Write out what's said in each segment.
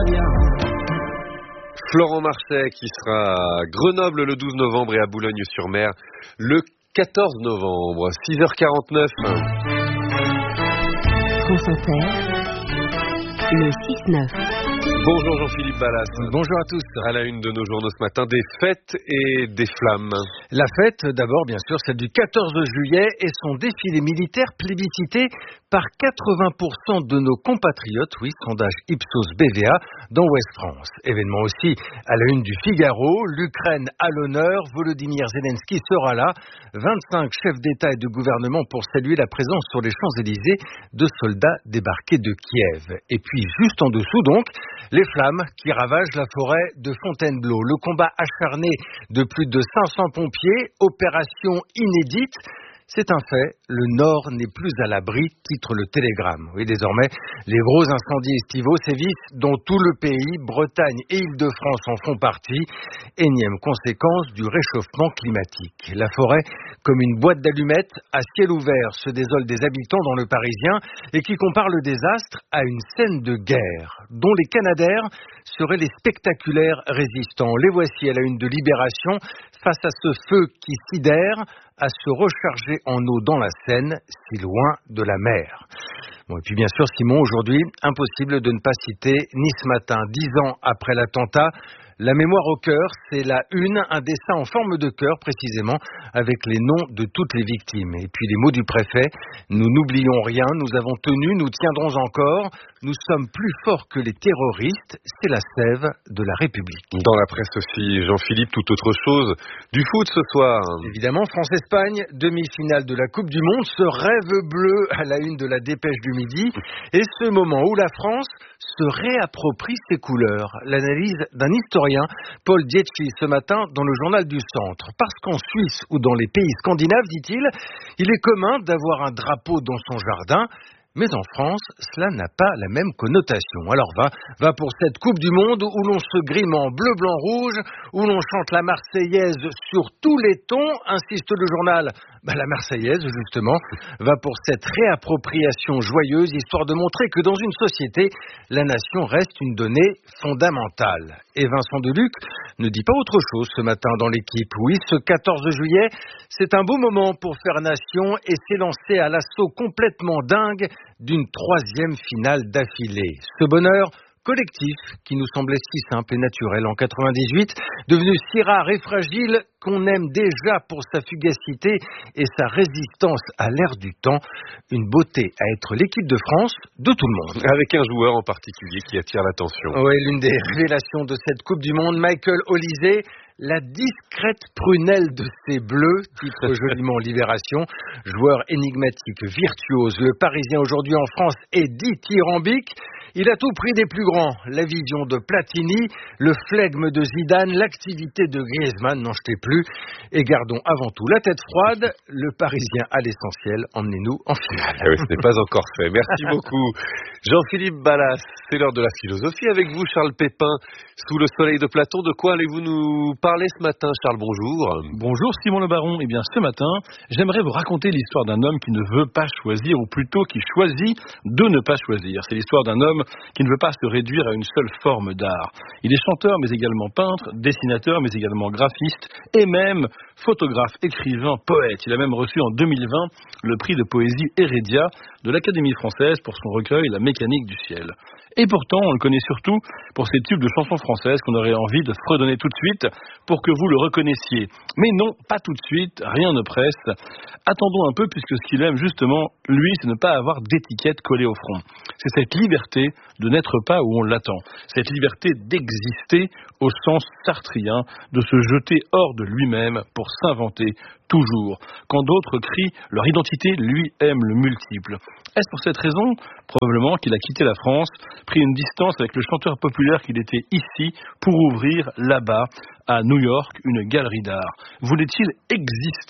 Florent Marchais qui sera à Grenoble le 12 novembre et à Boulogne-sur-Mer le 14 novembre, 6h49. France Inter, le 6-9. Bonjour Jean-Philippe Ballas. Bonjour à tous. À la une de nos journaux ce matin, des fêtes et des flammes. La fête, d'abord, bien sûr, celle du 14 juillet et son défilé militaire plébiscité par 80% de nos compatriotes, oui, sondage Ipsos BVA, dans Ouest France. Événement aussi à la une du Figaro, l'Ukraine à l'honneur, Volodymyr Zelensky sera là, 25 chefs d'État et de gouvernement pour saluer la présence sur les Champs-Élysées de soldats débarqués de Kiev. Et puis, juste en dessous donc, les flammes qui ravagent la forêt de Fontainebleau. Le combat acharné de plus de 500 pompiers, opération inédite. C'est un fait, le Nord n'est plus à l'abri, titre le Télégramme. Oui, désormais, les gros incendies estivaux sévissent dans tout le pays, Bretagne et Île-de-France en font partie. Énième conséquence du réchauffement climatique. La forêt, comme une boîte d'allumettes, à ciel ouvert, se désole des habitants dans le Parisien et qui compare le désastre à une scène de guerre, dont les Canadaires seraient les spectaculaires résistants. Les voici à la une de Libération, face à ce feu qui sidère, à se recharger en eau dans la Seine, si loin de la mer. Bon, et puis bien sûr, Simon, aujourd'hui, impossible de ne pas citer Nice Matin, 10 ans après l'attentat. La mémoire au cœur, c'est la une, un dessin en forme de cœur précisément, avec les noms de toutes les victimes. Et puis les mots du préfet, nous n'oublions rien, nous avons tenu, nous tiendrons encore, nous sommes plus forts que les terroristes, c'est la sève de la République. Dans la presse aussi, Jean-Philippe, tout autre chose, du foot ce soir. Évidemment, France-Espagne, demi-finale de la Coupe du Monde, ce rêve bleu à la une de la Dépêche du Midi, et ce moment où la France se réapproprie ses couleurs. L'analyse d'un historien, Paul Dietschi, ce matin dans le journal du Centre. Parce qu'en Suisse ou dans les pays scandinaves, dit-il, il est commun d'avoir un drapeau dans son jardin. Mais en France, cela n'a pas la même connotation. Alors va pour cette Coupe du Monde où l'on se grime en bleu, blanc, rouge, où l'on chante la Marseillaise sur tous les tons, insiste le journal. La Marseillaise, justement, va pour cette réappropriation joyeuse, histoire de montrer que dans une société, la nation reste une donnée fondamentale. Et Vincent Deluc ne dit pas autre chose ce matin dans l'équipe. Oui, ce 14 juillet, c'est un beau moment pour faire nation et s'élancer à l'assaut complètement dingue d'une troisième finale d'affilée. Ce bonheur collectif qui nous semblait si simple et naturel en 98, devenu si rare et fragile qu'on aime déjà pour sa fugacité et sa résistance à l'ère du temps. Une beauté à être l'équipe de France de tout le monde. Avec un joueur en particulier qui attire l'attention. Oui, l'une des révélations de cette Coupe du Monde, Michael Olise. La discrète prunelle de ses bleus, titre joliment Libération, joueur énigmatique, virtuose. Le Parisien aujourd'hui en France est dithyrambique. Il a tout pris des plus grands. La vision de Platini, le flegme de Zidane, l'activité de Griezmann, n'en jetez plus. Et gardons avant tout la tête froide. Le Parisien à l'essentiel, emmenez-nous en finale. Oui, ce n'est pas encore fait. Merci beaucoup. Jean-Philippe Ballas, c'est l'heure de la philosophie avec vous, Charles Pépin. Sous le soleil de Platon, de quoi allez-vous nous parler ce matin, Charles? Bonjour. Bonjour Simon Le Baron. Eh bien, ce matin, j'aimerais vous raconter l'histoire d'un homme qui ne veut pas choisir, ou plutôt qui choisit de ne pas choisir. C'est l'histoire d'un homme qui ne veut pas se réduire à une seule forme d'art. Il est chanteur, mais également peintre, dessinateur, mais également graphiste, et même photographe, écrivain, poète. Il a même reçu en 2020 le prix de poésie Heredia de l'Académie française pour son recueil La mécanique du ciel. Et pourtant, on le connaît surtout pour ses tubes de chansons françaises qu'on aurait envie de fredonner tout de suite pour que vous le reconnaissiez. Mais non, pas tout de suite, rien ne presse. Attendons un peu, puisque ce qu'il aime justement, lui, c'est ne pas avoir d'étiquette collée au front. C'est cette liberté de n'être pas où on l'attend. Cette liberté d'exister au sens sartrien, de se jeter hors de lui-même pour s'inventer toujours. Quand d'autres crient leur identité, lui aime le multiple. Est-ce pour cette raison, probablement, qu'il a quitté la France, pris une distance avec le chanteur populaire qu'il était ici, pour ouvrir là-bas, à New York, une galerie d'art? Voulait-il exister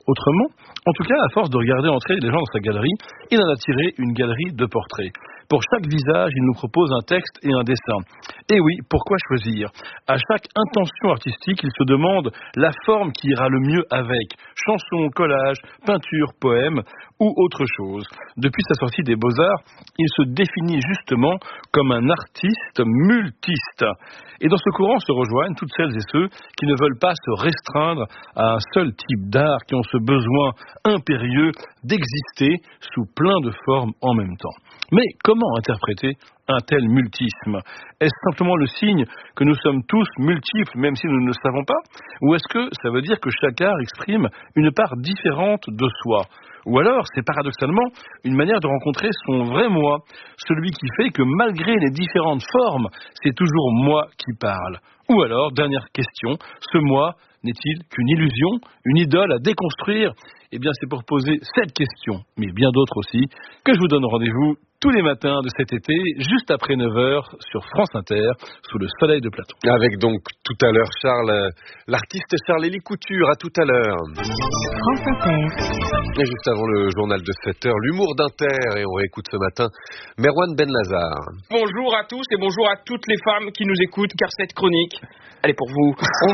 autrement. En tout cas, à force de regarder entrer les gens dans sa galerie, il en a tiré une galerie de portraits. Pour chaque visage, il nous propose un texte et un dessin. Et oui, pourquoi choisir ? À chaque intention artistique, il se demande la forme qui ira le mieux avec. Chanson, collage, peinture, poème ou autre chose. Depuis sa sortie des Beaux-Arts, il se définit justement comme un artiste multiste. Et dans ce courant se rejoignent toutes celles et ceux qui ne veulent pas se restreindre à un seul type d'art, qui ont ce besoin impérieux d'exister sous plein de formes en même temps. Mais comment interpréter un tel multisme ? Est-ce simplement le signe que nous sommes tous multiples, même si nous ne le savons pas ? Ou est-ce que ça veut dire que chaque art exprime une part différente de soi ? Ou alors, c'est paradoxalement une manière de rencontrer son vrai moi, celui qui fait que malgré les différentes formes, c'est toujours moi qui parle. Ou alors, dernière question, ce moi n'est-il qu'une illusion, une idole à déconstruire ? Eh bien, c'est pour poser cette question, mais bien d'autres aussi, que je vous donne rendez-vous tous les matins de cet été, juste après 9h, sur France Inter, sous le soleil de Platon. Avec donc tout à l'heure l'artiste Charles-Élie Couture, à tout à l'heure. France Inter. Et juste avant le journal de 7h, l'humour d'Inter, et on réécoute ce matin Merwan Benlazar. Bonjour à tous et bonjour à toutes les femmes qui nous écoutent, car cette chronique, elle est pour vous.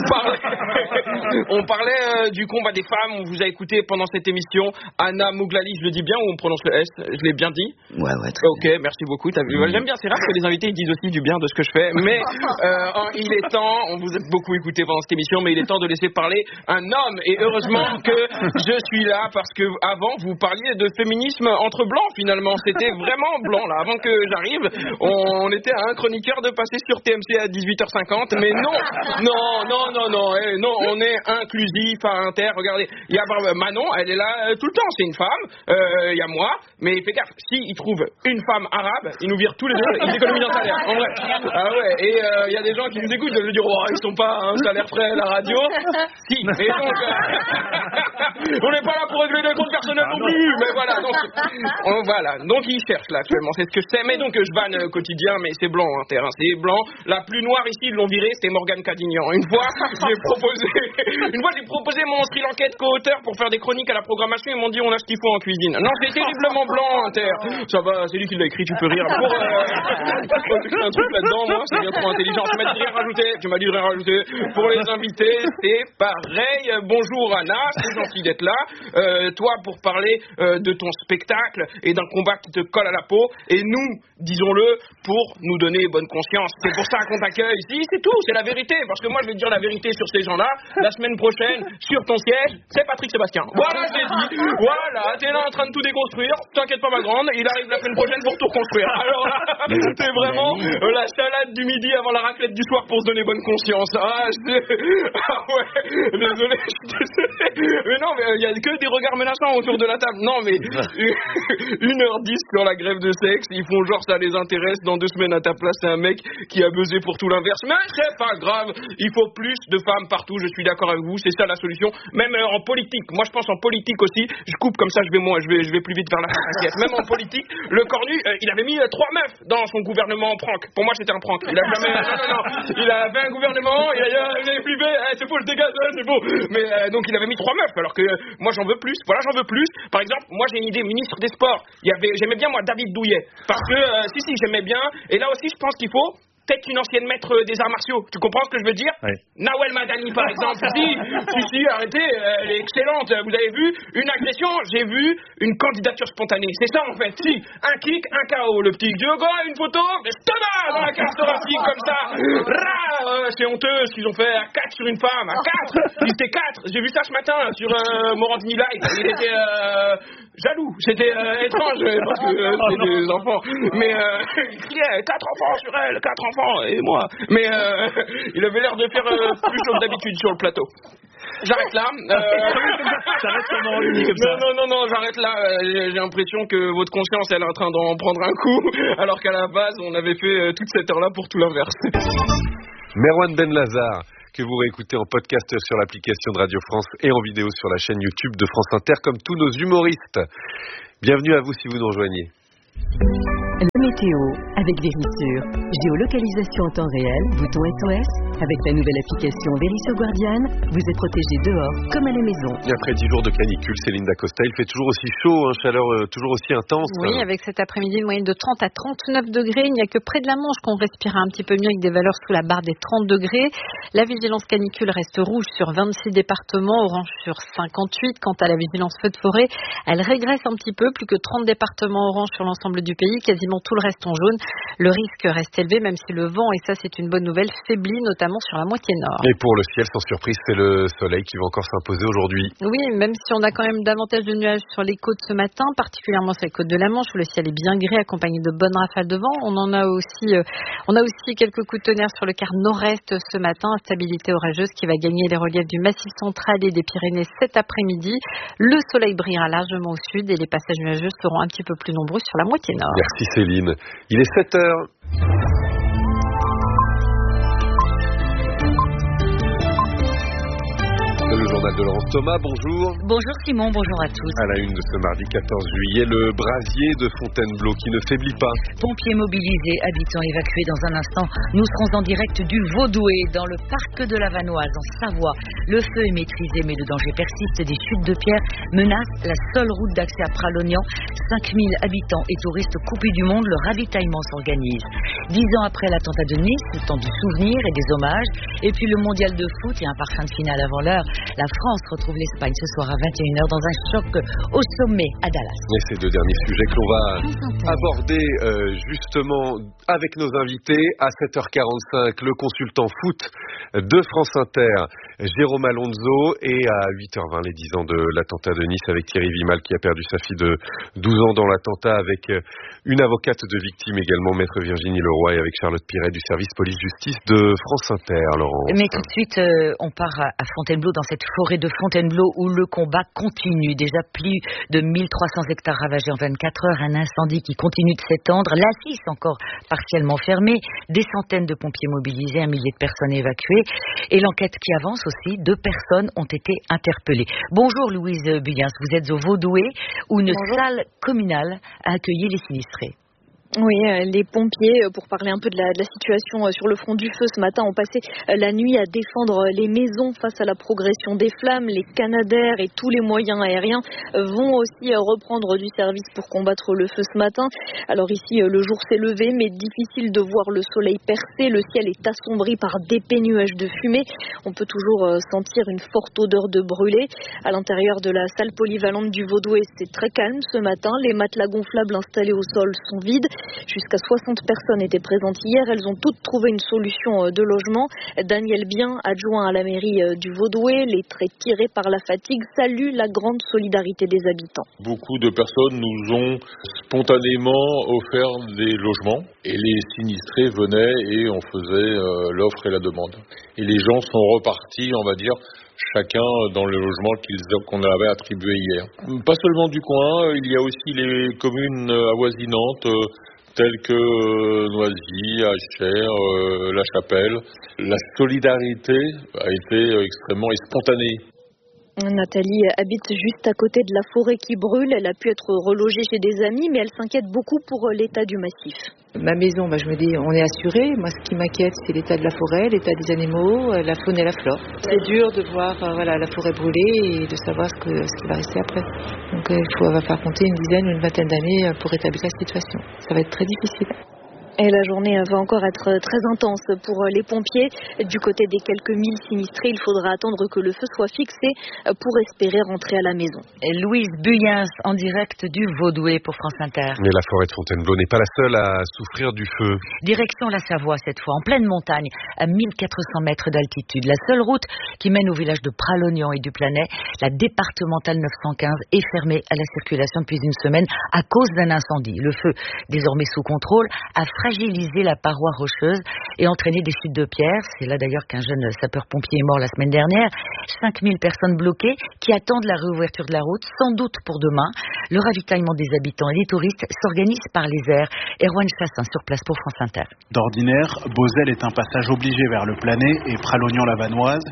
On parlait du combat des femmes, on vous a écouté pendant cette émission. Anna Mouglali, je le dis bien ou on prononce le S ? Je l'ai bien dit ? Ouais, très ok, bien. merci beaucoup. J'aime bien, c'est rare que les invités ils disent aussi du bien de ce que je fais. Mais il est temps, on vous a beaucoup écouté pendant cette émission, mais il est temps de laisser parler un homme. Et heureusement que je suis là, parce que avant vous parliez de féminisme entre blancs finalement. C'était vraiment blanc là. Avant que j'arrive, on était à un chroniqueur de passer sur TMC à 18h50. Mais non, on est inclusif à Inter. Regardez, il y a Manon, elle est là tout le temps, c'est une femme. Il y a moi, mais fais gaffe, s'il trouve une femme arabe, ils nous virent tous les deux, ils économisent un salaire, en vrai. Ah ouais, et il y a des gens qui nous écoutent, je veux dire, oh, ils sont pas à un salaire frais à la radio. Si, et donc, on n'est pas là pour régler des comptes personnels non plus, mais voilà, donc ils cherchent là actuellement, c'est ce que je sais, mais donc je banne quotidien, mais c'est blanc, hein, terrain, c'est blanc. La plus noire ici, ils l'ont virée, c'était Morgane Cadignan. Une fois, j'ai proposé mon Sri Lankais de co-auteur pour faire des chroniques à la programmation, ils m'ont dit, on a ce qu'il faut en cuisine. Non, c'est terriblement blanc, Inter. Ça va, c'est lui qui l'a écrit, tu peux rire. Pour un truc là-dedans, moi, c'est bien trop intelligent. Tu m'as dit de rien rajouter. Pour les invités, c'est pareil. Bonjour Anna, c'est gentil d'être là. Toi, pour parler de ton spectacle et d'un combat qui te colle à la peau. Et nous, disons-le, pour nous donner bonne conscience. C'est pour ça qu'on t'accueille ici, c'est tout, c'est la vérité. Parce que moi, je vais te dire la vérité sur ces gens-là. La semaine prochaine, sur ton siège, c'est Patrick Sébastien. Voilà, je l'ai dit. Voilà, t'es là en train de tout déconstruire. T'inquiète pas, ma grande, il arrive la semaine prochaine pour tout reconstruire. Alors là, c'est vraiment la salade du midi avant la raclette du soir pour se donner bonne conscience. Ah ouais, désolé, je suis désolé. Mais non, mais il y a que des regards menaçants autour de la table. Non, mais 1h10 sur la grève de sexe, ils font genre ça les intéresse. Dans 2 semaines à ta place, c'est un mec qui a buzzé pour tout l'inverse. Mais c'est pas grave, il faut plus de femmes partout, je suis d'accord avec vous, c'est ça la solution. Même en politique, moi je pense en politique aussi, je coupe comme ça, je vais plus vite vers la fin. Même en politique, le Cornu, il avait mis 3 meufs dans son gouvernement prank. Pour moi, c'était un prank. Il a jamais, non. Il a fait un gouvernement, il avait flippé, c'est faux, je dégage, c'est faux. Mais donc il avait mis 3 meufs, alors que moi j'en veux plus. Voilà, j'en veux plus. Par exemple, moi j'ai une idée, ministre des Sports. J'aimais bien moi David Douillet, parce que si j'aimais bien. Et là aussi, je pense qu'il faut peut-être une ancienne maître des arts martiaux. Tu comprends ce que je veux dire? Oui. Nawel Madani, par exemple. Si, arrêtez, elle est excellente. Vous avez vu une agression, j'ai vu une candidature spontanée. C'est ça, en fait. Si, un kick, un KO. Le petit Diogo, une photo, mais dans la carte thoracique, comme ça. C'est honteux ce qu'ils ont fait à 4 sur une femme. À 4. Ils étaient 4. J'ai vu ça ce matin sur Morandini Live. Il était jaloux. C'était étrange, parce que c'est des enfants. Mais il criait 4 enfants sur elle, 4 enfants. Et moi. Mais il avait l'air de faire plus chaud que d'habitude sur le plateau. J'arrête là. Ça reste vraiment uni comme ça. Non, j'arrête là. J'ai l'impression que votre conscience, elle est en train d'en prendre un coup, alors qu'à la base, on avait fait toute cette heure-là pour tout l'inverse. Merwan Benlazar, que vous réécoutez en podcast sur l'application de Radio France et en vidéo sur la chaîne YouTube de France Inter, comme tous nos humoristes. Bienvenue à vous si vous nous rejoignez. La météo avec Vérissure. Géolocalisation en temps réel, bouton SOS, Avec la nouvelle application Veriso Guardian, vous êtes protégé dehors comme à la maison. Et après 10 jours de canicule, Céline Dacosta, il fait toujours aussi chaud, chaleur toujours aussi intense. Oui, avec cet après-midi une moyenne de 30 à 39 degrés. Il n'y a que près de la Manche qu'on respire un petit peu mieux avec des valeurs sous la barre des 30 degrés. La vigilance canicule reste rouge sur 26 départements, orange sur 58. Quant à la vigilance feu de forêt, elle régresse un petit peu, plus que 30 départements orange sur l'ensemble du pays, quasiment tout le reste en jaune. Le risque reste élevé, même si le vent, et ça c'est une bonne nouvelle, faiblit notamment sur la moitié nord. Et pour le ciel, sans surprise, c'est le soleil qui va encore s'imposer aujourd'hui. Oui, même si on a quand même davantage de nuages sur les côtes ce matin, particulièrement sur les côtes de la Manche où le ciel est bien gris accompagné de bonnes rafales de vent. On a aussi quelques coups de tonnerre sur le quart nord-est ce matin, instabilité orageuse qui va gagner les reliefs du Massif central et des Pyrénées cet après-midi. Le soleil brillera largement au sud et les passages nuageux seront un petit peu plus nombreux sur la moitié nord. Merci Céline. Il est 7h. Le journal de Laurence Thomas, bonjour. Bonjour Simon, bonjour à tous. À la une de ce mardi 14 juillet, le brasier de Fontainebleau qui ne faiblit pas. Pompiers mobilisés, habitants évacués dans un instant. Nous serons en direct du Vaudoué, dans le parc de la Vanoise, en Savoie. Le feu est maîtrisé, mais le danger persiste. Des chutes de pierres menacent la seule route d'accès à Pralognan. 5000 habitants et touristes coupés du monde, le ravitaillement s'organise. 10 ans après l'attentat de Nice, le temps du souvenir et des hommages. Et puis le mondial de foot et un parfum de finale avant l'heure. La France retrouve l'Espagne ce soir à 21h dans un choc au sommet à Dallas. Et ces deux derniers sujets que l'on va aborder justement avec nos invités à 7h45, le consultant foot de France Inter, Jérôme Alonso, et à 8h20, les 10 ans de l'attentat de Nice avec Thierry Vimal qui a perdu sa fille de 12 ans dans l'attentat, avec une avocate de victime également, maître Virginie Leroy, et avec Charlotte Piret du service police-justice de France Inter. Laurence. Mais tout de suite, on part à Fontainebleau, dans cette forêt de Fontainebleau où le combat continue. Déjà plus de 1300 hectares ravagés en 24 heures, un incendie qui continue de s'étendre, l'A6 encore partiellement fermée, des centaines de pompiers mobilisés, 1 millier de personnes évacuées, et l'enquête qui avance aussi, 2 personnes ont été interpellées. Bonjour Louise Buyens, vous êtes au Vaudoué où une salle communale a accueilli les sinistrés. Oui, les pompiers, pour parler un peu de la situation sur le front du feu ce matin, ont passé la nuit à défendre les maisons face à la progression des flammes. Les Canadair et tous les moyens aériens vont aussi reprendre du service pour combattre le feu ce matin. Alors ici, le jour s'est levé, mais difficile de voir le soleil percer. Le ciel est assombri par d'épais nuages de fumée. On peut toujours sentir une forte odeur de brûlé. À l'intérieur de la salle polyvalente du Vaudoué, c'est très calme ce matin. Les matelas gonflables installés au sol sont vides. Jusqu'à 60 personnes étaient présentes hier. Elles ont toutes trouvé une solution de logement. Daniel Bien, adjoint à la mairie du Vaudoué, les traits tirés par la fatigue, salue la grande solidarité des habitants. Beaucoup de personnes nous ont spontanément offert des logements et les sinistrés venaient et on faisait l'offre et la demande. Et les gens sont repartis, on va dire, chacun dans le logement qu'on avait attribué hier. Pas seulement du coin, il y a aussi les communes avoisinantes, telles que Noisy, Achères, La Chapelle. La solidarité a été extrêmement spontanée. Nathalie habite juste à côté de la forêt qui brûle. Elle a pu être relogée chez des amis, mais elle s'inquiète beaucoup pour l'état du massif. Ma maison, je me dis, on est assuré. Moi, ce qui m'inquiète, c'est l'état de la forêt, l'état des animaux, la faune et la flore. C'est dur de voir la forêt brûler et de savoir ce qui va rester après. Donc, va falloir compter une dizaine ou une vingtaine d'années pour rétablir la situation. Ça va être très difficile. Et la journée va encore être très intense pour les pompiers. Du côté des quelques 1000 sinistrés, il faudra attendre que le feu soit fixé pour espérer rentrer à la maison. Et Louise Buyens en direct du Vaudoué pour France Inter. Mais la forêt de Fontainebleau n'est pas la seule à souffrir du feu. Direction la Savoie cette fois, en pleine montagne, à 1400 mètres d'altitude. La seule route qui mène au village de Pralognan et du Planet, la départementale 915, est fermée à la circulation depuis une semaine à cause d'un incendie. Le feu, désormais sous contrôle, a fragiliser la paroi rocheuse et entraîner des chutes de pierres. C'est là d'ailleurs qu'un jeune sapeur-pompier est mort la semaine dernière. 5000 personnes bloquées qui attendent la réouverture de la route, sans doute pour demain. Le ravitaillement des habitants et des touristes s'organise par les airs. Erwan Chassin sur place pour France Inter. D'ordinaire, Beauzelle est un passage obligé vers le Planet et Pralognan-la-Vanoise.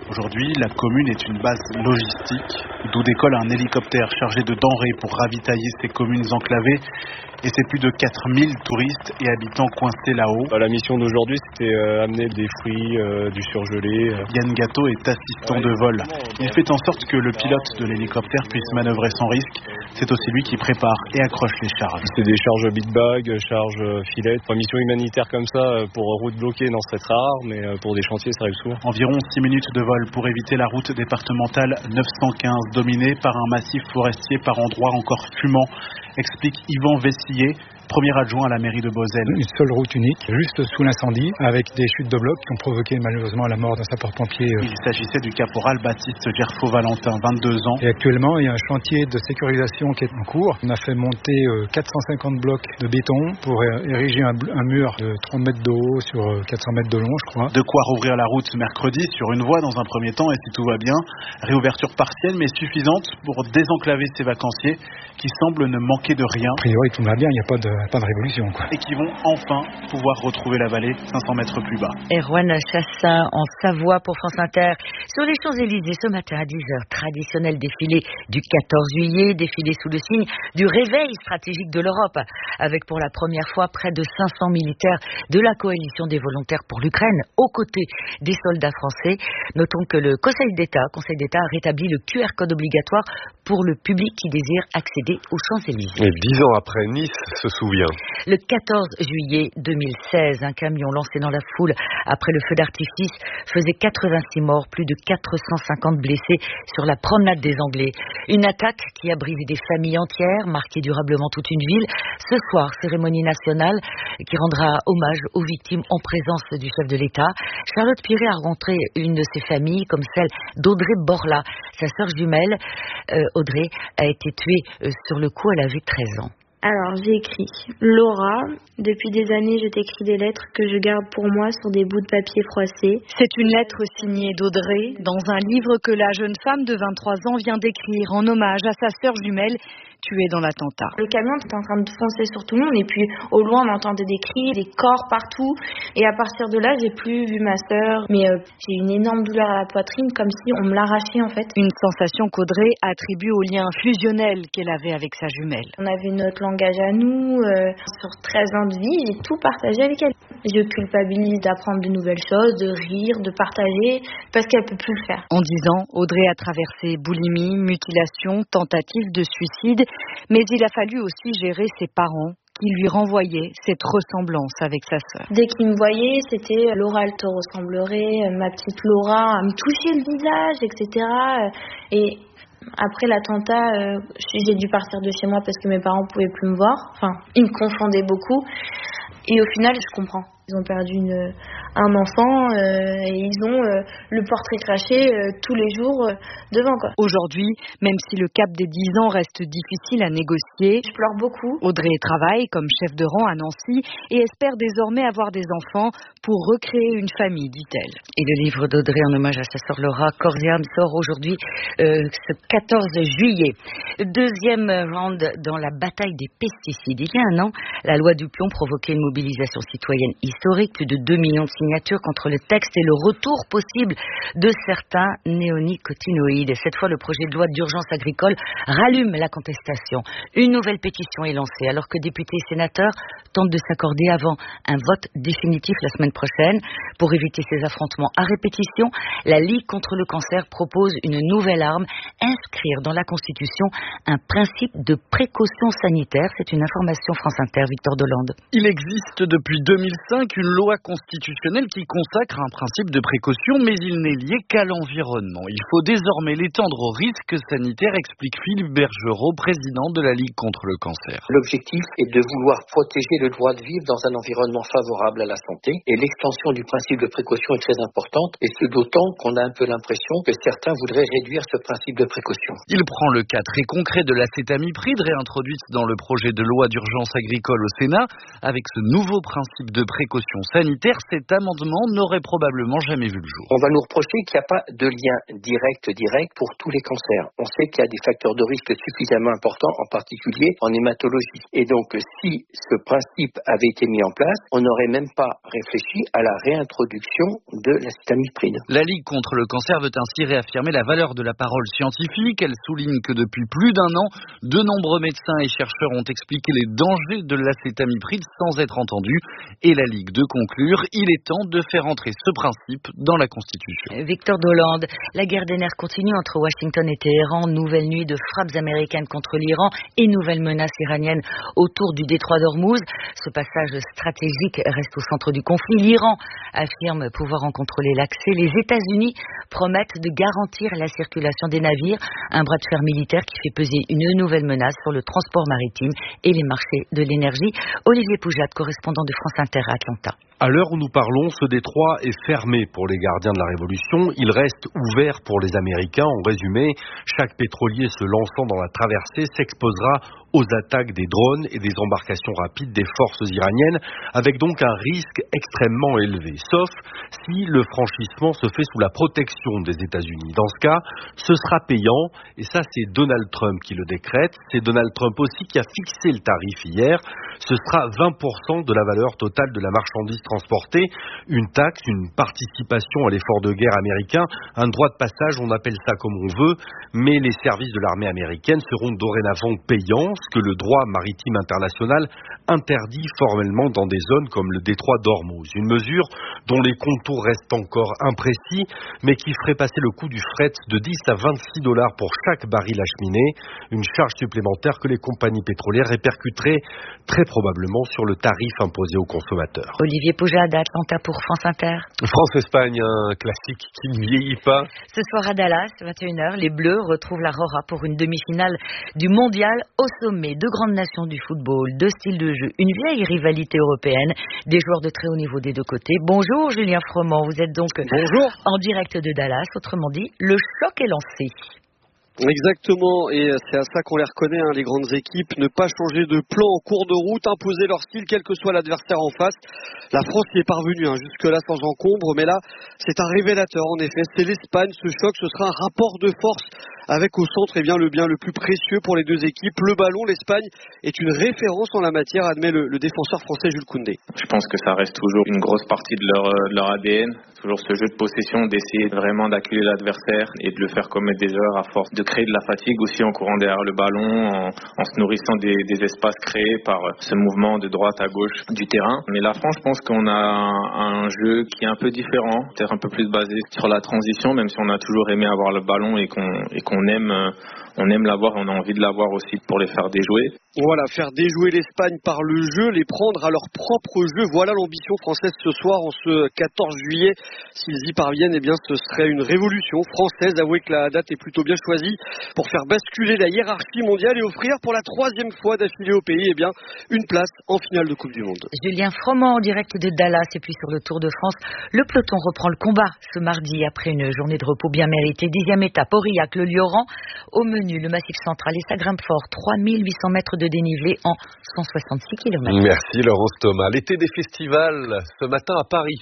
Aujourd'hui, la commune est une base logistique d'où décolle un hélicoptère chargé de denrées pour ravitailler ces communes enclavées. Et c'est plus de 4000 touristes et habitants coincés là-haut. La mission d'aujourd'hui, c'était amener des fruits, du surgelé. Yann Gâteau est assistant de vol. Il fait en sorte que le pilote de l'hélicoptère puisse manœuvrer sans risque. C'est aussi lui qui prépare et accroche les charges. C'est des charges big bag, charges filet. Pour une mission humanitaire comme ça, pour route bloquée, non, c'est très rare, mais pour des chantiers, ça arrive souvent. Environ 6 minutes de vol pour éviter la route départementale 915, dominée par un massif forestier par endroits encore fumant, explique Yvan Vessillier, premier adjoint à la mairie de Beauzelle. Une seule route unique, juste sous l'incendie, avec des chutes de blocs qui ont provoqué malheureusement la mort d'un sapeur-pompier. Il s'agissait du caporal Baptiste Gerfaux-Valentin, 22 ans. Et actuellement, il y a un chantier de sécurisation qui est en cours. On a fait monter 450 blocs de béton pour ériger un mur de 30 mètres de haut sur 400 mètres de long, je crois. De quoi rouvrir la route mercredi sur une voie dans un premier temps, et si tout va bien, réouverture partielle mais suffisante pour désenclaver ces vacanciers qui semblent ne manquer de rien. A priori, tout va bien, il n'y a pas de révolution, quoi. Et qui vont enfin pouvoir retrouver la vallée 500 mètres plus bas. Erwan Chassin en Savoie pour France Inter. Sur les Champs-Élysées ce matin à 10h, traditionnel défilé du 14 juillet, défilé sous le signe du réveil stratégique de l'Europe, avec pour la première fois près de 500 militaires de la coalition des volontaires pour l'Ukraine aux côtés des soldats français. Notons que le Conseil d'État a rétabli le QR code obligatoire pour le public qui désire accéder aux Champs-Élysées. Et 10 ans après, Nice se souvient. Le 14 juillet 2016, un camion lancé dans la foule après le feu d'artifice faisait 86 morts, plus de 450 blessés sur la promenade des Anglais. Une attaque qui a brisé des familles entières, marqué durablement toute une ville. Ce soir, cérémonie nationale qui rendra hommage aux victimes en présence du chef de l'État. Charlotte Piret a rencontré une de ces familles, comme celle d'Audrey Borla, sa sœur jumelle. Audrey a été tuée sur le coup, elle avait 13 ans. Alors, j'ai écrit Laura. Depuis des années, je t'écris des lettres que je garde pour moi sur des bouts de papier froissés. C'est une lettre signée d'Audrey dans un livre que la jeune femme de 23 ans vient d'écrire en hommage à sa sœur jumelle tuée dans l'attentat. Le camion était en train de foncer sur tout le monde et puis au loin on entendait des cris, des corps partout et à partir de là j'ai plus vu ma sœur mais j'ai eu une énorme douleur à la poitrine comme si on me l'arrachait en fait. Une sensation qu'Audrey attribue au lien fusionnel qu'elle avait avec sa jumelle. On avait notre langage à nous, sur 13 ans de vie j'ai tout partagé avec elle. Je culpabilise d'apprendre de nouvelles choses, de rire, de partager parce qu'elle peut plus le faire. En 10 ans, Audrey a traversé boulimie, mutilation, tentative de suicide. Mais il a fallu aussi gérer ses parents qui lui renvoyaient cette ressemblance avec sa sœur. Dès qu'ils me voyaient, c'était Laura, elle te ressemblerait, ma petite Laura, à me toucher le visage, etc. Et après l'attentat, j'ai dû partir de chez moi parce que mes parents ne pouvaient plus me voir. Enfin, ils me confondaient beaucoup. Et au final, je comprends. Ils ont perdu un enfant et ils ont le portrait craché tous les jours devant, quoi. Aujourd'hui, même si le cap des 10 ans reste difficile à négocier, je pleure beaucoup. Audrey travaille comme chef de rang à Nancy et espère désormais avoir des enfants pour recréer une famille, dit-elle. Et le livre d'Audrey en hommage à sa sœur Laura, Corps et âme, sort aujourd'hui ce 14 juillet. Deuxième round dans la bataille des pesticides. Il y a un an, la loi du plomb provoquait une mobilisation citoyenne historique, plus de 2 millions de signatures contre le texte et le retour possible de certains néonicotinoïdes. Cette fois, le projet de loi d'urgence agricole rallume la contestation. Une nouvelle pétition est lancée alors que députés et sénateurs tentent de s'accorder avant un vote définitif la semaine prochaine. Pour éviter ces affrontements à répétition, la Ligue contre le cancer propose une nouvelle arme, inscrire dans la Constitution un principe de précaution sanitaire. C'est une information France Inter, Victor Delande. Il existe depuis 2005 une loi constitutionnelle qui consacre un principe de précaution, mais il n'est lié qu'à l'environnement. Il faut désormais l'étendre aux risques sanitaires, explique Philippe Bergerot, président de la Ligue contre le cancer. L'objectif est de vouloir protéger le droit de vivre dans un environnement favorable à la santé, et l'extension du principe de précaution est très importante, et ce d'autant qu'on a un peu l'impression que certains voudraient réduire ce principe de précaution. Il prend le cas très concret de l'acétamipride réintroduite dans le projet de loi d'urgence agricole au Sénat, avec ce nouveau principe de précaution précautions sanitaires, cet amendement n'aurait probablement jamais vu le jour. On va nous reprocher qu'il n'y a pas de lien direct pour tous les cancers. On sait qu'il y a des facteurs de risque suffisamment importants, en particulier en hématologie. Et donc, si ce principe avait été mis en place, on n'aurait même pas réfléchi à la réintroduction de l'acétamipride. La Ligue contre le cancer veut ainsi réaffirmer la valeur de la parole scientifique. Elle souligne que depuis plus d'un an, de nombreux médecins et chercheurs ont expliqué les dangers de l'acétamipride sans être entendus. Et la Ligue de conclure, il est temps de faire entrer ce principe dans la Constitution. Victor Dolande, la guerre des nerfs continue entre Washington et Téhéran. Nouvelle nuit de frappes américaines contre l'Iran et nouvelle menace iranienne autour du détroit d'Ormuz. Ce passage stratégique reste au centre du conflit. L'Iran affirme pouvoir en contrôler l'accès. Les États-Unis promettent de garantir la circulation des navires. Un bras de fer militaire qui fait peser une nouvelle menace sur le transport maritime et les marchés de l'énergie. Olivier Poujade, correspondant de France Inter à Atlanta. À l'heure où nous parlons, ce détroit est fermé pour les gardiens de la Révolution. Il reste ouvert pour les Américains. En résumé, chaque pétrolier se lançant dans la traversée s'exposera aux attaques des drones et des embarcations rapides des forces iraniennes, avec donc un risque extrêmement élevé, sauf si le franchissement se fait sous la protection des États-Unis. Dans ce cas, ce sera payant, et ça c'est Donald Trump qui le décrète. C'est Donald Trump aussi qui a fixé le tarif hier. Ce sera 20% de la valeur totale de la marchandise transportée, une taxe, une participation à l'effort de guerre américain, un droit de passage, on appelle ça comme on veut, mais les services de l'armée américaine seront dorénavant payants, ce que le droit maritime international interdit formellement dans des zones comme le détroit d'Ormuz. Une mesure dont les contours restent encore imprécis, mais qui ferait passer le coût du fret de 10 à 26 $ pour chaque baril acheminé, une charge supplémentaire que les compagnies pétrolières répercuteraient très probablement sur le tarif imposé aux consommateurs. Olivier Poujade, Atlanta pour France Inter. France-Espagne, un classique qui ne vieillit pas. Ce soir à Dallas, 21h, les Bleus retrouvent la Rora pour une demi-finale du Mondial au sommet. Deux grandes nations du football, deux styles de jeu, une vieille rivalité européenne, des joueurs de très haut niveau des deux côtés. Bonjour Julien Froment, vous êtes donc en direct de Dallas. Autrement dit, le choc est lancé. Exactement, et c'est à ça qu'on les reconnaît, les grandes équipes, ne pas changer de plan en cours de route, imposer leur style quel que soit l'adversaire en face. La France y est parvenue, jusque-là sans encombre, mais là, c'est un révélateur en effet. C'est l'Espagne, ce choc, ce sera un rapport de force avec au centre le bien le plus précieux pour les deux équipes. Le ballon, l'Espagne est une référence en la matière, admet le défenseur français Jules Koundé. Je pense que ça reste toujours une grosse partie de leur ADN. Toujours ce jeu de possession, d'essayer vraiment d'acculer l'adversaire et de le faire commettre des erreurs à force de créer de la fatigue aussi en courant derrière le ballon, en se nourrissant des espaces créés par ce mouvement de droite à gauche du terrain. Mais la France, je pense qu'on a un jeu qui est un peu différent, peut-être un peu plus basé sur la transition, même si on a toujours aimé avoir le ballon et qu'on aime l'avoir, on a envie de l'avoir aussi pour les faire déjouer. Voilà, faire déjouer l'Espagne par le jeu, les prendre à leur propre jeu. Voilà l'ambition française ce soir, en ce 14 juillet. S'ils y parviennent, ce serait une révolution française. Avouez que la date est plutôt bien choisie pour faire basculer la hiérarchie mondiale et offrir pour la 3e fois d'affilée au pays, une place en finale de Coupe du Monde. Julien Froment en direct de Dallas, et puis sur le Tour de France, le peloton reprend le combat ce mardi après une journée de repos bien méritée. 10e étape, Aurillac, le Lioran. Au menu, le Massif Central et sa grimpe fort, 3800 mètres de dénivelé en 166 km. Merci Laurence Thomas. L'été des festivals, ce matin à Paris.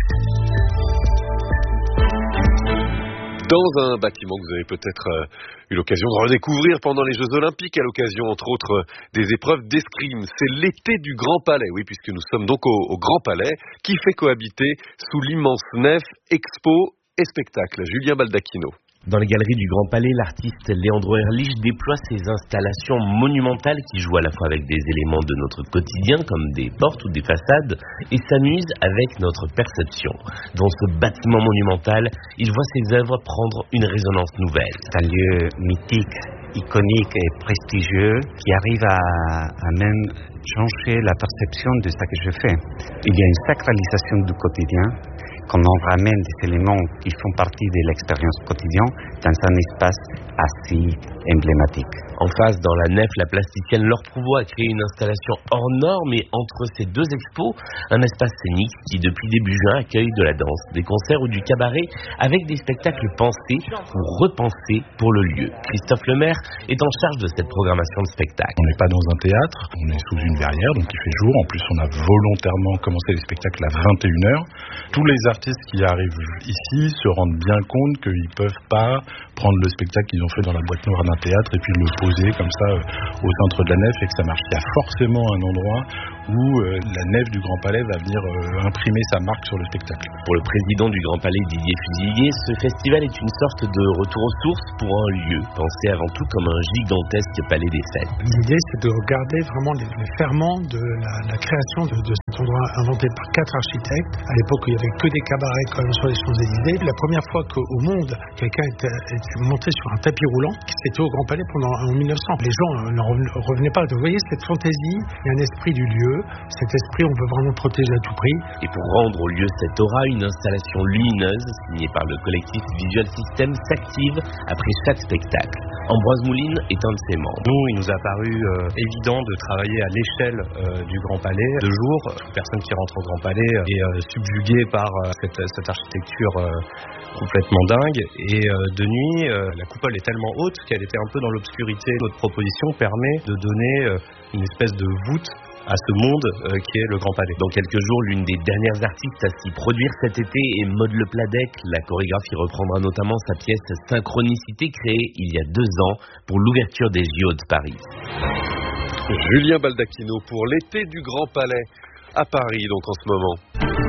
Dans un bâtiment que vous avez peut-être eu l'occasion de redécouvrir pendant les Jeux Olympiques, à l'occasion entre autres des épreuves d'escrime. C'est l'été du Grand Palais, oui, puisque nous sommes donc au Grand Palais, qui fait cohabiter sous l'immense nef expo et spectacle. Julien Baldacchino. Dans les galeries du Grand Palais, l'artiste Leandro Erlich déploie ses installations monumentales qui jouent à la fois avec des éléments de notre quotidien, comme des portes ou des façades, et s'amuse avec notre perception. Dans ce bâtiment monumental, il voit ses œuvres prendre une résonance nouvelle. C'est un lieu mythique, iconique et prestigieux qui arrive à même changer la perception de ce que je fais. Il y a une sacralisation du quotidien qu'on en ramène des éléments qui font partie de l'expérience quotidienne dans un espace assez emblématique. En face, dans la nef, la plasticienne Laure Prouvost a créé une installation hors norme et entre ces deux expos, un espace scénique qui, depuis début juin, accueille de la danse, des concerts ou du cabaret avec des spectacles pensés ou repensés pour le lieu. Christophe Lemaire est en charge de cette programmation de spectacle. On n'est pas dans un théâtre, on est sous une verrière, donc il fait jour. En plus, on a volontairement commencé les spectacles à 21h. Tous les artistes qui arrivent ici se rendent bien compte qu'ils ne peuvent pas prendre le spectacle qu'ils ont fait dans la boîte noire d'un théâtre et puis le poser comme ça au centre de la nef et que ça marche. Il y a forcément un endroit où la nef du Grand Palais va venir imprimer sa marque sur le spectacle. Pour le président du Grand Palais, Didier Fusilier, ce festival est une sorte de retour aux sources pour un lieu, pensé avant tout comme un gigantesque palais des fêtes. L'idée, c'est de regarder vraiment les ferments de la création de cet endroit inventé par 4 architectes. À l'époque, il n'y avait que des cabarets comme sur les Champs-Élysées. La première fois qu'au monde, quelqu'un était monté sur un tapis roulant, c'était au Grand Palais en 1900. Les gens n'en revenaient pas. Vous voyez, cette fantaisie, il y a un esprit du lieu. Cet esprit, on veut vraiment le protéger à tout prix. Et pour rendre au lieu cette aura, une installation lumineuse, signée par le collectif Visual System, s'active après chaque spectacle. Ambroise Mouline est un de ses membres. Nous, il nous a paru évident de travailler à l'échelle du Grand Palais. De jour, toute personne qui rentre au Grand Palais est subjuguée par cette architecture complètement dingue. Et de nuit, la coupole est tellement haute qu'elle était un peu dans l'obscurité. Notre proposition permet de donner une espèce de voûte à ce monde qui est le Grand Palais. Dans quelques jours, l'une des dernières artistes à s'y produire cet été est Maud Le Pladec. La chorégraphie reprendra notamment sa pièce Synchronicité, créée il y a 2 ans pour l'ouverture des JO de Paris. Julien Baldacchino pour l'été du Grand Palais à Paris, donc en ce moment.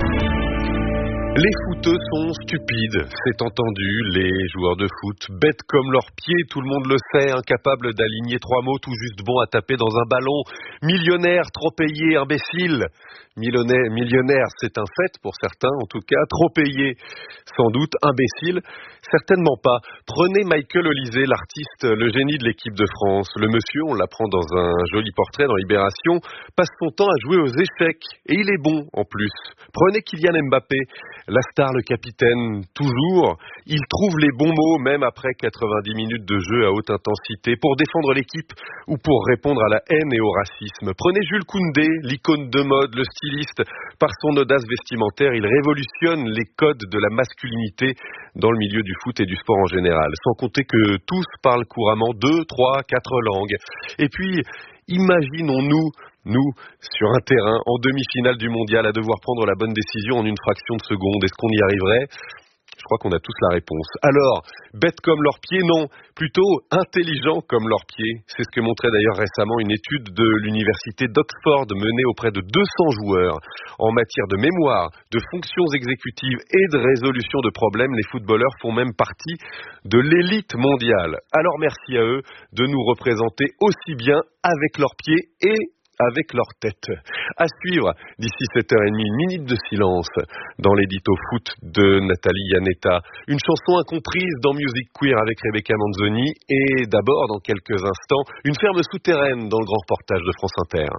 Les footeux sont stupides, c'est entendu, les joueurs de foot, bêtes comme leurs pieds, tout le monde le sait, incapables d'aligner 3 mots tout juste bons à taper dans un ballon, millionnaires, trop payés, imbéciles. Millionnaire, c'est un fait pour certains, en tout cas, trop payé, sans doute, imbécile, certainement pas. Prenez Michael Olysée, l'artiste, le génie de l'équipe de France. Le monsieur, on l'apprend dans un joli portrait dans Libération, passe son temps à jouer aux échecs, et il est bon en plus. Prenez Kylian Mbappé, la star, le capitaine, toujours, il trouve les bons mots, même après 90 minutes de jeu à haute intensité, pour défendre l'équipe ou pour répondre à la haine et au racisme. Prenez Jules Koundé, l'icône de mode, le styliste. Par son audace vestimentaire, il révolutionne les codes de la masculinité dans le milieu du foot et du sport en général. Sans compter que tous parlent couramment 2, 3, 4 langues. Et puis, imaginons-nous, nous, sur un terrain, en demi-finale du mondial, à devoir prendre la bonne décision en une fraction de seconde. Est-ce qu'on y arriverait ? Je crois qu'on a tous la réponse. Alors, bêtes comme leurs pieds, non, plutôt intelligents comme leurs pieds. C'est ce que montrait d'ailleurs récemment une étude de l'université d'Oxford menée auprès de 200 joueurs. En matière de mémoire, de fonctions exécutives et de résolution de problèmes, les footballeurs font même partie de l'élite mondiale. Alors merci à eux de nous représenter aussi bien avec leurs pieds et avec leur tête. À suivre, d'ici 7h30, une minute de silence dans l'édito foot de Nathalie Iannetta. Une chanson incomprise dans Music Queer avec Rebecca Manzoni. Et d'abord, dans quelques instants, une ferme souterraine dans le grand reportage de France Inter.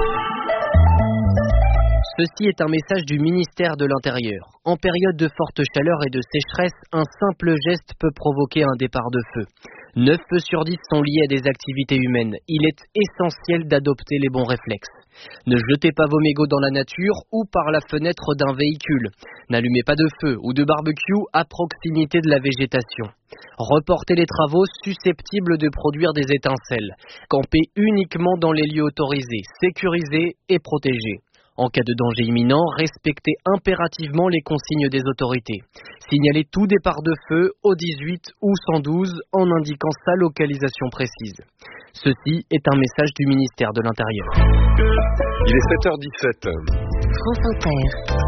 Ceci est un message du ministère de l'Intérieur. En période de forte chaleur et de sécheresse, un simple geste peut provoquer un départ de feu. 9 feux sur 10 sont liés à des activités humaines. Il est essentiel d'adopter les bons réflexes. Ne jetez pas vos mégots dans la nature ou par la fenêtre d'un véhicule. N'allumez pas de feu ou de barbecue à proximité de la végétation. Reportez les travaux susceptibles de produire des étincelles. Campez uniquement dans les lieux autorisés, sécurisés et protégés. En cas de danger imminent, respectez impérativement les consignes des autorités. Signalez tout départ de feu au 18 ou 112 en indiquant sa localisation précise. Ceci est un message du ministère de l'Intérieur. Il est 7h17. France Inter.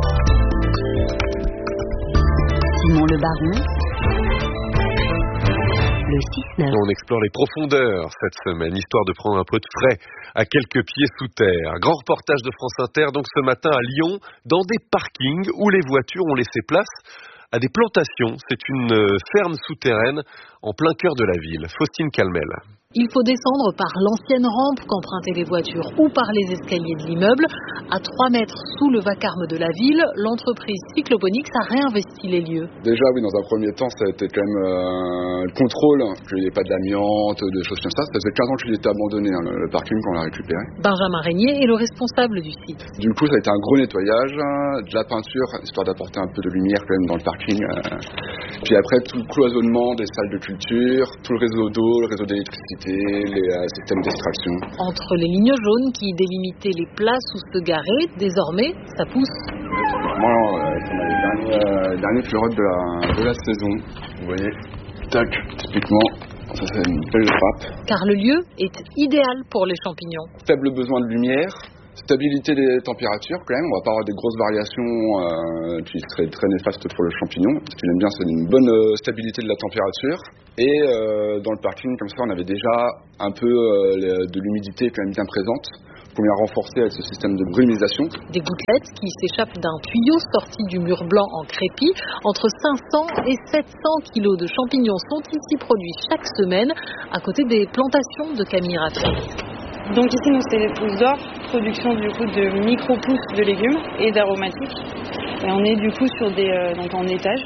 Simon Le Baron. Le 6-9. On explore les profondeurs cette semaine, histoire de prendre un peu de frais à quelques pieds sous terre. Grand reportage de France Inter, donc ce matin à Lyon, dans des parkings où les voitures ont laissé place à des plantations. C'est une ferme souterraine en plein cœur de la ville. Faustine Calmel. Il faut descendre par l'ancienne rampe qu'empruntaient les voitures ou par les escaliers de l'immeuble. À 3 mètres sous le vacarme de la ville, l'entreprise Cycloponics a réinvesti les lieux. Déjà, oui, dans un premier temps, ça a été quand même le contrôle, qu'il n'y ait pas d'amiante, des choses comme ça. Ça faisait 15 ans qu'il était abandonné, le parking, quand on l'a récupéré. Benjamin Régnier est le responsable du site. Du coup, ça a été un gros nettoyage, de la peinture, histoire d'apporter un peu de lumière quand même dans le parking. Puis après, tout le cloisonnement des salles de culture, tout le réseau d'eau, le réseau d'électricité, les systèmes d'extraction. Entre les lignes jaunes qui délimitaient les places où se garer, désormais, ça pousse. Vraiment, on a les derniers fleurettes de la saison. Vous voyez, tac, typiquement, ça c'est une belle frappe. Car le lieu est idéal pour les champignons. Faible besoin de lumière. Stabilité des températures quand même, on va pas avoir des grosses variations qui seraient très néfastes pour le champignon. Ce qu'il aime bien, c'est une bonne stabilité de la température. Et dans le parking, comme ça, on avait déjà un peu de l'humidité quand même bien présente, qu'on vient renforcer avec ce système de brumisation. Des gouttelettes qui s'échappent d'un tuyau sorti du mur blanc en crépi. Entre 500 et 700 kilos de champignons sont ici produits chaque semaine, à côté des plantations de Camille Raffin. Donc ici, nous, c'est les pousses d'or, production du coup de micro-pousses de légumes et d'aromatiques. Et on est du coup sur donc en étage,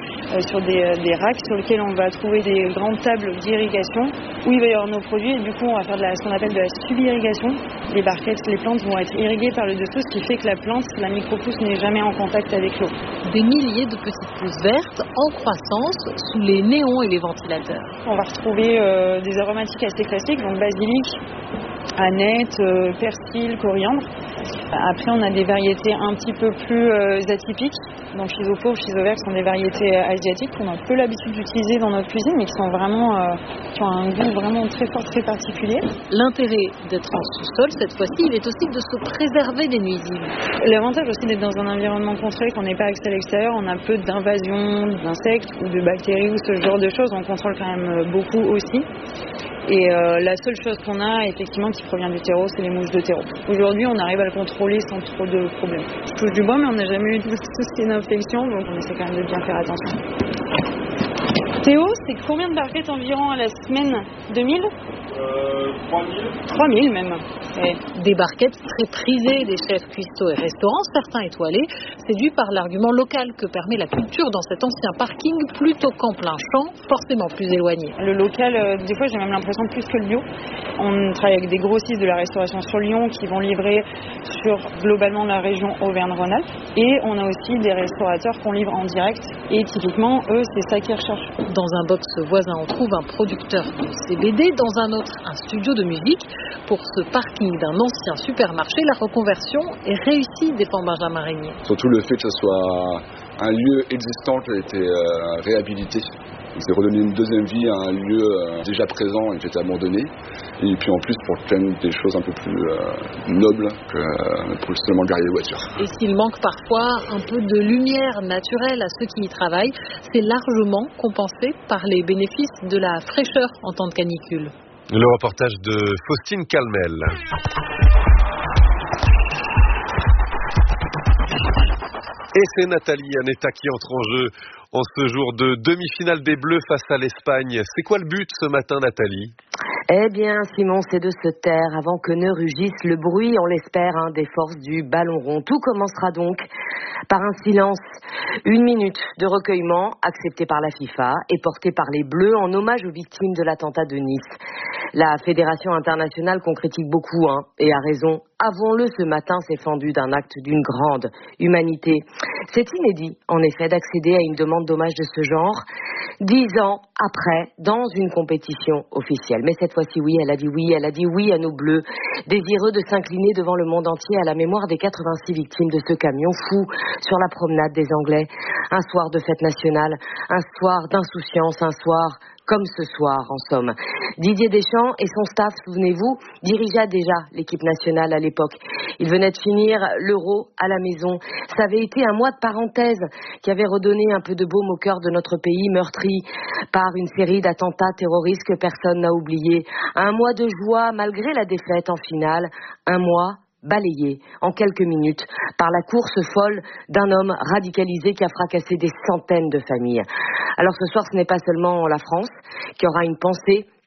sur des racks sur lesquels on va trouver des grandes tables d'irrigation où il va y avoir nos produits. Et du coup, on va faire ce qu'on appelle de la sub-irrigation. Les barquettes, les plantes vont être irriguées par le dessous, ce qui fait que la plante, la micro-pousse, n'est jamais en contact avec l'eau. Des milliers de petites pousses vertes en croissance sous les néons et les ventilateurs. On va retrouver des aromatiques assez classiques, donc basilic, aneth, persil, coriandre. Après, on a des variétés un petit peu plus atypiques. Donc, chiso-pauvre, chiso-vert sont des variétés asiatiques qu'on a peu l'habitude d'utiliser dans notre cuisine, mais qui sont vraiment, qui ont un goût vraiment très fort, très particulier. L'intérêt d'être en sous-sol, cette fois-ci, il est aussi de se préserver des nuisibles. L'avantage aussi d'être dans un environnement contrôlé, qu'on n'ait pas accès à l'extérieur, on a peu d'invasion d'insectes ou de bactéries ou ce genre de choses. On contrôle quand même beaucoup aussi. Et la seule chose qu'on a, effectivement, qui provient du terreau, c'est les mouches de terreau. Aujourd'hui, on arrive à le contrôler sans trop de problèmes. Je touche du bois, mais on n'a jamais eu tout ce qui est une infection, donc on essaie quand même de bien faire attention. Théo, c'est combien de barquettes environ à la semaine? 2000 3000 même. Ouais. Des barquettes très prisées des chefs cuistots et restaurants, certains étoilés, séduits par l'argument local que permet la culture dans cet ancien parking plutôt qu'en plein champ, forcément plus éloigné. Le local, des fois j'ai même l'impression plus que le bio. On travaille avec des grossistes de la restauration sur Lyon qui vont livrer sur globalement la région Auvergne-Rhône-Alpes. Et on a aussi des restaurateurs qu'on livre en direct. Et typiquement, eux, c'est ça qu'ils recherchent. Dans un box voisin, on trouve un producteur de CBD, dans un autre, un studio de musique. Pour ce parking d'un ancien supermarché, la reconversion est réussie, défend Benjamin Régnier. Surtout le fait que ce soit un lieu existant qui a été réhabilité. C'est redonner une deuxième vie à un lieu déjà présent et qui était abandonné. Et puis en plus pour plein des choses un peu plus nobles que pour seulement garer les voitures. Et s'il manque parfois un peu de lumière naturelle à ceux qui y travaillent, c'est largement compensé par les bénéfices de la fraîcheur en temps de canicule. Le reportage de Faustine Calmel. Et c'est Nathalie Anetta qui entre en jeu en ce jour de demi-finale des Bleus face à l'Espagne. C'est quoi le but ce matin, Nathalie ? Eh bien, Simon, c'est de se taire avant que ne rugisse le bruit, on l'espère, des forces du ballon rond. Tout commencera donc par un silence, 1 minute de recueillement accepté par la FIFA et porté par les Bleus en hommage aux victimes de l'attentat de Nice. La Fédération internationale qu'on critique beaucoup, et a raison. Avouons-le, ce matin s'est fendu d'un acte d'une grande humanité. C'est inédit, en effet, d'accéder à une demande d'hommage de ce genre, 10 ans après, dans une compétition officielle. Mais cette fois-ci, oui, elle a dit oui à nos Bleus, désireux de s'incliner devant le monde entier à la mémoire des 86 victimes de ce camion fou sur la promenade des Anglais. Un soir de fête nationale, un soir d'insouciance, un soir comme ce soir, en somme. Didier Deschamps et son staff, souvenez-vous, dirigeaient déjà l'équipe nationale à l'époque. Il venait de finir l'Euro à la maison. Ça avait été un mois de parenthèse qui avait redonné un peu de baume au cœur de notre pays, meurtri par une série d'attentats terroristes que personne n'a oublié. Un mois de joie malgré la défaite en finale. Un mois balayé en quelques minutes par la course folle d'un homme radicalisé qui a fracassé des centaines de familles. Alors ce soir, ce n'est pas seulement la France qui aura une pensée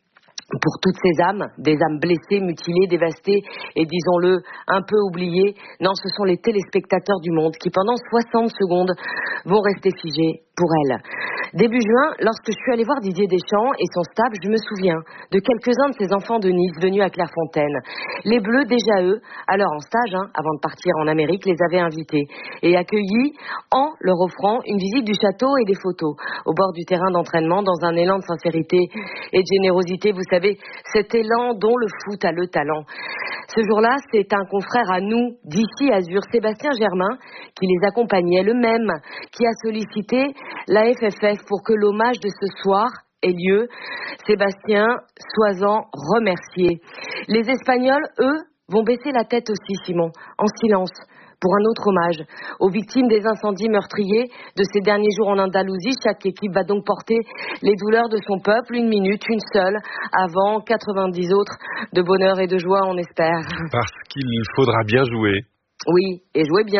Pour toutes ces âmes, des âmes blessées, mutilées, dévastées et disons-le, un peu oubliées, non, ce sont les téléspectateurs du monde qui pendant 60 secondes vont rester figés pour elles. Début juin, lorsque je suis allée voir Didier Deschamps et son staff, je me souviens de quelques-uns de ces enfants de Nice venus à Clairefontaine. Les Bleus, déjà eux, alors en stage, avant de partir en Amérique, les avaient invités et accueillis en leur offrant une visite du château et des photos au bord du terrain d'entraînement dans un élan de sincérité et de générosité. Vous savez, cet élan dont le foot a le talent. Ce jour-là, c'est un confrère à nous d'ici Azur, Sébastien Germain, qui les accompagnait, le même qui a sollicité la FFF pour que l'hommage de ce soir ait lieu. Sébastien, sois-en remercié. Les Espagnols, eux, vont baisser la tête aussi, Simon, en silence, pour un autre hommage aux victimes des incendies meurtriers de ces derniers jours en Andalousie. Chaque équipe va donc porter les douleurs de son peuple, 1 minute, une seule, avant 90 autres de bonheur et de joie, on espère. Parce qu'il faudra bien jouer. Oui, et jouer bien.